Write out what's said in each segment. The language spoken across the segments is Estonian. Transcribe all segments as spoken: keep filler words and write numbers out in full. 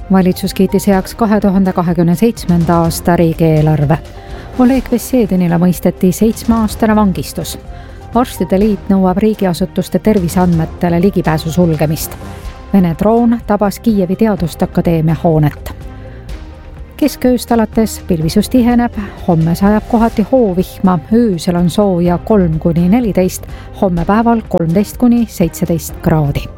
Valitsus kiitis heaks kahe tuhande kahekümne seitsmenda aasta riigieelarve. Oleg Vesedinile mõisteti seitsmeaastane vangistus. Arstide liit nõuab riigiasutuste terviseandmetele ligipääsu sulgemist. Vene droon tabas Kiievi teadusakadeemia hoonet. Keskööst alates pilvisus tiheneb, homme sajab kohati hoovihma, öösel on sooja kolm kuni neliteist, homme päeval kolmteist kuni seitseteist kraadi.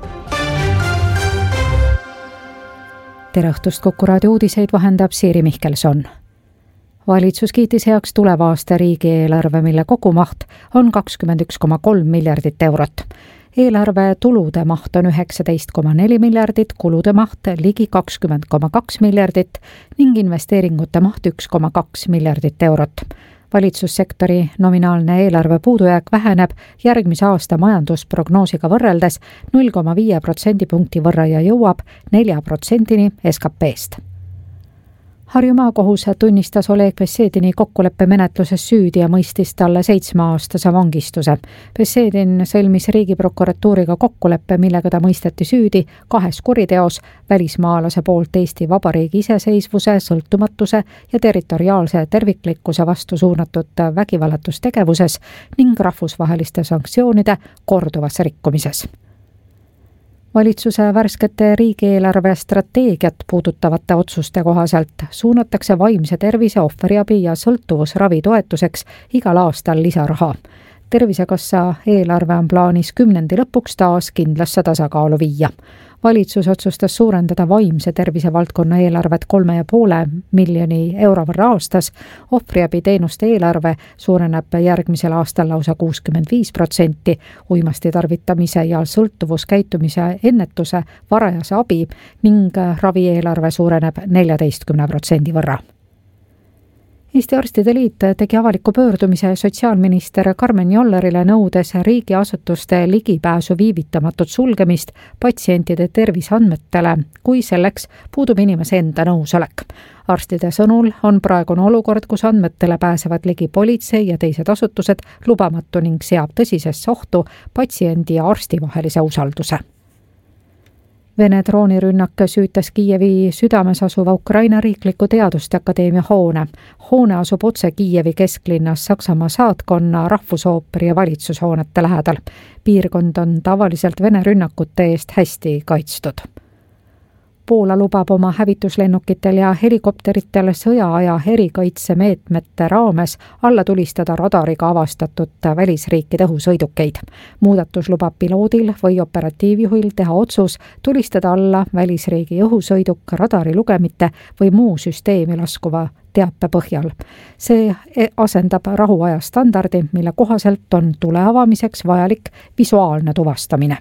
Tere õhtust, Kuku raadio uudiseid vahendab Siiri Mihkelson. Valitsus kiitis heaks tuleva aasta riigieelarve, mille kogumaht on kakskümmend üks koma kolm miljardit eurot. Eelarve tulude maht on üheksateist koma neli miljardit, kulude maht ligi kakskümmend koma kaks miljardit ning investeeringute maht üks koma kaks miljardit eurot. Valitsussektori nominaalne eelarve puudujääk väheneb järgmise aasta majandusprognoosiga võrreldes null koma viis protsendipunkti võrra ja jõuab nelja protsendini S K P-st. Harju maakohus tunnistas Oleg Vesedini kokkuleppe menetluses süüdi ja mõistis talle seitsmeaastase vangistuse. Vesedin sõlmis riigiprokuratuuriga kokkuleppe, millega ta mõisteti süüdi kahes kuriteos välismaalase poolt Eesti Vabariigi iseseisvuse, sõltumatuse ja territoriaalse terviklikkuse vastu suunatud vägivallastustegevuses ning rahvusvaheliste sanktsioonide korduvas rikkumises. Valitsuse värskete riigieelarve strateegiat puudutavate otsuste kohaselt suunatakse vaimse tervise, ohvriabi ja sõltuvusravi toetuseks igal aastal lisaraha. Tervisekassa eelarve on plaanis kümnendi lõpuks taas kindlasse tasakaalu viia. Valitsus otsustas suurendada vaimse tervise valdkonna eelarvet kolme ja poole miljoni euro võrra aastas. Ohvriabi teenuste eelarve suureneb järgmisel aastal lausa kuuskümmend viis protsenti, uimasti tarvitamise ja sõltuvuskäitumise ennetuse varajase abi ning ravieelarve suureneb neljateistkümne protsendi võrra. Eesti Arstide Liit tegi avaliku pöördumise sotsiaalminister Karmen Jollerile nõudes riigiasutuste ligipääsu viivitamatut sulgemist patsientide terviseandmetele, kui selleks puudub inimese enda nõusolek. Arstide sõnul on praegune olukord, kus andmetele pääsevad ligi politsei ja teised asutused lubamatu ning seab tõsisesse ohtu patsiendi ja arsti vahelise usalduse. Vene droonirünnak süütas Kiievi südames asuva Ukraina riikliku teaduste akadeemia hoone. Hoone asub otse Kiievi kesklinnas Saksamaa saatkonna, rahvusooperi ja valitsushoonete lähedal. Piirkond on tavaliselt Vene rünnakute eest hästi kaitstud. Poola lubab oma hävituslennukitel ja helikopteritel sõjaaja erikaitsemeetmete raames alla tulistada radariga avastatud välisriikide õhusõidukeid. Muudatus lubab piloodil või operatiivjuhil teha otsus tulistada alla välisriigi õhusõiduk radari lugemite või muu süsteemi laskuva teape põhjal. See asendab rahuaja standardi, mille kohaselt on tule avamiseks vajalik visuaalne tuvastamine.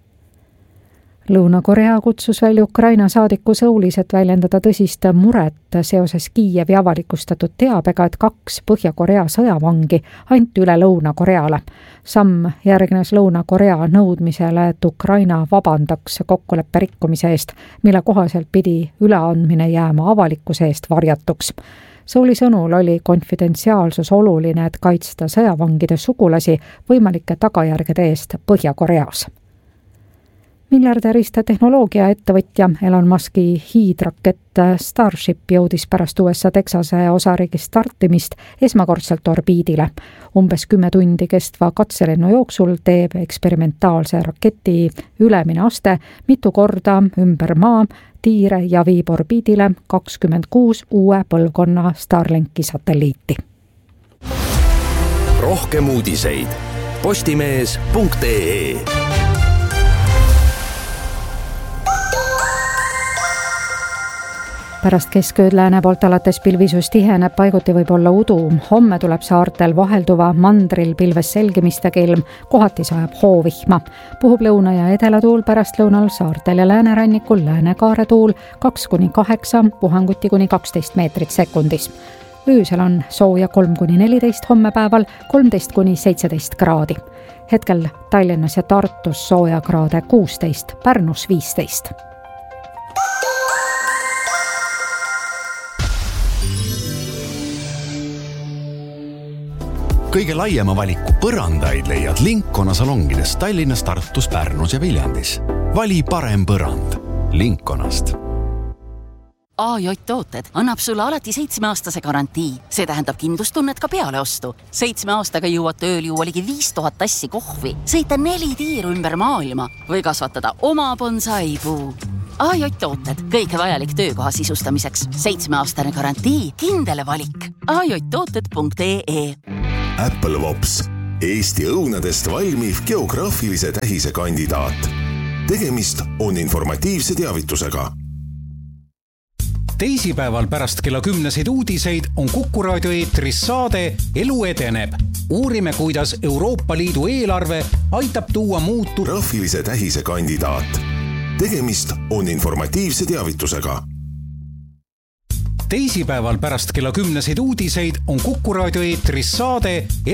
Lõuna-Korea kutsus välja Ukraina saadiku Sõulis, et väljendada tõsist muret seoses Kiievi avalikustatud teabega, et kaks Põhja-Korea sõjavangi anti üle Lõuna-Koreale. Samm järgnes Lõuna-Korea nõudmisele, et Ukraina vabandaks kokkuleppe rikkumise eest, mille kohaselt pidi üleandmine jääma avalikkuse eest varjatuks. Sõuli sõnul oli konfidentsiaalsus oluline, et kaitsta sõjavangide sugulasi võimalike tagajärgede eest Põhja-Koreas. Miljardärist tehnoloogiaettevõtja Elon Muski hiidrakett Starship jõudis pärast U S A Texase osariigi startimist esmakordselt orbiidile. Umbes kümme tundi kestva katselennu jooksul teeb eksperimentaalse raketi ülemine aste mitu korda ümber maa, tiire ja viib orbiidile kakskümmend kuus uue põlvkonna Starlinki satelliiti. Rohkem uudiseid postimees punkt ee. Pärast keskööd lääne poolt alates pilvisus tiheneb, paiguti võib olla udu. Homme tuleb saartel vahelduva mandril pilves selgimistega ilm, kohati sajab hoovihma. Puhub lõuna ja edelatuul pärast lõunal saartel ja läänerannikul läänekaare tuul kaks kuni kaheksa, puhanguti kuni kaksteist meetrit sekundis. Öösel on sooja kolm kuni neliteist, homme päeval kolmteist kuni seitseteist kraadi. Hetkel Tallinnas ja Tartus sooja kraade kuusteist, Pärnus viisteist. Kõige laiema valiku põrandaid leiad Lincona salongides Tallinnas, Tartus, Pärnus ja Viljandis. Vali parem põrand Linconast. A J Tooted annab sulle alati seitsmeaastase garantii. See tähendab kindlustunnet ka peale ostu. Seitsme aastaga jõuad tööl juua ligi viis tuhat tassi kohvi, sõita neli tiiru ümber maailma või kasvatada oma bonsaipuu. A J Tooted, kõike vajalik töökoha sisustamiseks. Seitsmeaastane garantii, kindele valik. A J tooted punkt ee Apple Vops, Eesti õunadest valmiv geograafilise tähise kandidaat. Tegemist on informatiivse teavitusega. Teisipäeval pärast kella kümneseid uudiseid on Kuku raadio eetris saade Elu edeneb. Uurime, kuidas Euroopa Liidu eelarve aitab tuua muutu geograafilise tähise kandidaat. Tegemist on informatiivse teavitusega. Teisipäeval pärast kella kümneseid uudiseid on Kuku raadio eetris saade